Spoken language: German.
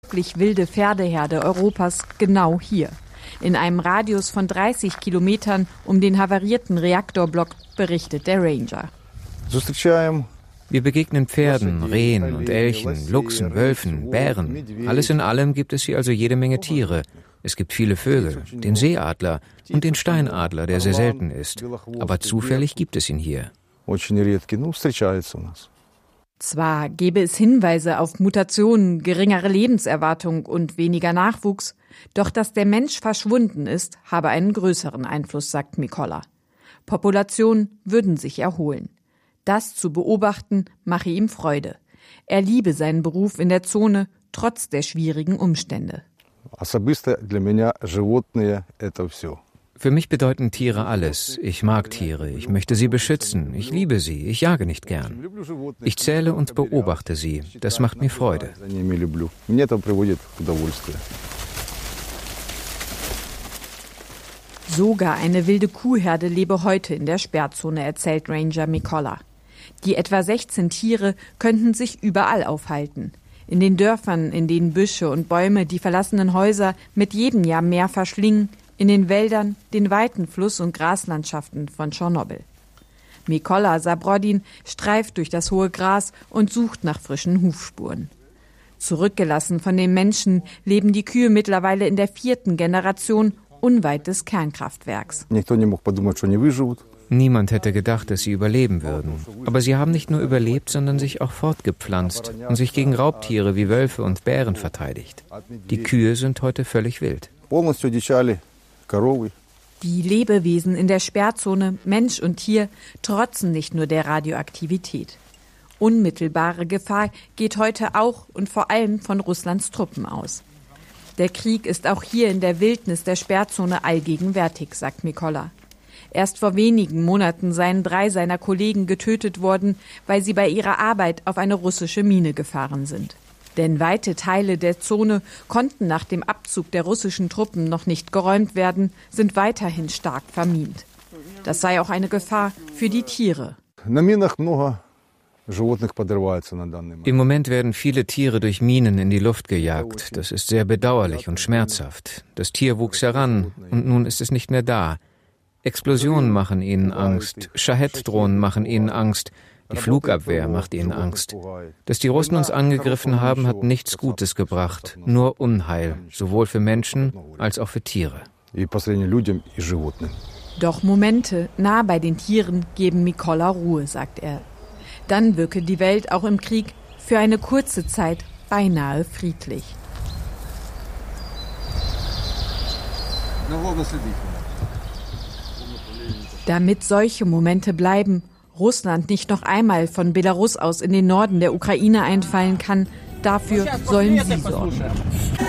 wirklich wilde Pferdeherde Europas genau hier. In einem Radius von 30 Kilometern um den havarierten Reaktorblock, berichtet der Ranger. Wir begegnen Pferden, Rehen und Elchen, Luchsen, Wölfen, Bären. Alles in allem gibt es hier also jede Menge Tiere. Es gibt viele Vögel, den Seeadler und den Steinadler, der sehr selten ist. Aber zufällig gibt es ihn hier. Zwar gäbe es Hinweise auf Mutationen, geringere Lebenserwartung und weniger Nachwuchs, doch dass der Mensch verschwunden ist, habe einen größeren Einfluss, sagt Mikola. Populationen würden sich erholen. Das zu beobachten mache ihm Freude. Er liebe seinen Beruf in der Zone, trotz der schwierigen Umstände. Für mich bedeuten Tiere alles. Ich mag Tiere, ich möchte sie beschützen, ich liebe sie, ich jage nicht gern. Ich zähle und beobachte sie, das macht mir Freude. Sogar eine wilde Kuhherde lebe heute in der Sperrzone, erzählt Ranger Mikola. Die etwa 16 Tiere könnten sich überall aufhalten. In den Dörfern, in denen Büsche und Bäume die verlassenen Häuser mit jedem Jahr mehr verschlingen, in den Wäldern, den weiten Fluss- und Graslandschaften von Tschernobyl. Mikola Zabrodin streift durch das hohe Gras und sucht nach frischen Hufspuren. Zurückgelassen von den Menschen leben die Kühe mittlerweile in der 4. Generation unweit des Kernkraftwerks. Niemand hätte gedacht, dass sie überleben würden. Aber sie haben nicht nur überlebt, sondern sich auch fortgepflanzt und sich gegen Raubtiere wie Wölfe und Bären verteidigt. Die Kühe sind heute völlig wild. Die Lebewesen in der Sperrzone, Mensch und Tier, trotzen nicht nur der Radioaktivität. Unmittelbare Gefahr geht heute auch und vor allem von Russlands Truppen aus. Der Krieg ist auch hier in der Wildnis der Sperrzone allgegenwärtig, sagt Mikola. Erst vor wenigen Monaten seien 3 seiner Kollegen getötet worden, weil sie bei ihrer Arbeit auf eine russische Mine gefahren sind. Denn weite Teile der Zone konnten nach dem Abzug der russischen Truppen noch nicht geräumt werden, sind weiterhin stark vermint. Das sei auch eine Gefahr für die Tiere. Im Moment werden viele Tiere durch Minen in die Luft gejagt. Das ist sehr bedauerlich und schmerzhaft. Das Tier wuchs heran und nun ist es nicht mehr da. Explosionen machen ihnen Angst, Shahed-Drohnen machen ihnen Angst, die Flugabwehr macht ihnen Angst. Dass die Russen uns angegriffen haben, hat nichts Gutes gebracht, nur Unheil, sowohl für Menschen als auch für Tiere. Doch Momente nah bei den Tieren geben Mikola Ruhe, sagt er. Dann wirke die Welt auch im Krieg für eine kurze Zeit beinahe friedlich. Damit solche Momente bleiben, Russland nicht noch einmal von Belarus aus in den Norden der Ukraine einfallen kann, dafür sollen sie sorgen.